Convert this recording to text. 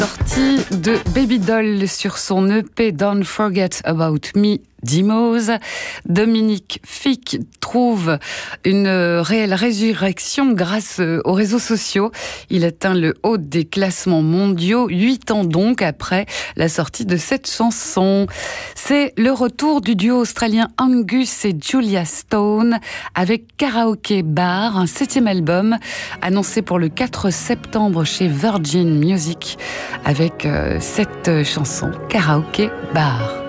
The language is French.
Sortie de Babydoll sur son EP Don't Forget About Me d'Imoz, Dominique Fick trouve une réelle résurrection grâce aux réseaux sociaux. Il atteint le haut des classements mondiaux 8 ans donc après la sortie de cette chanson. C'est le retour du duo australien Angus et Julia Stone avec Karaoke Bar, un 7e album annoncé pour le 4 septembre chez Virgin Music avec cette chanson Karaoke Bar.